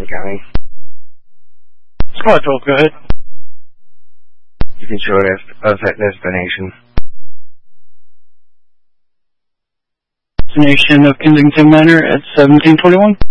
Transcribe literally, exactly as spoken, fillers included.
County. Squad twelve, go ahead. You can show us us at destination. Destination of Kensington Manor at seventeen twenty-one.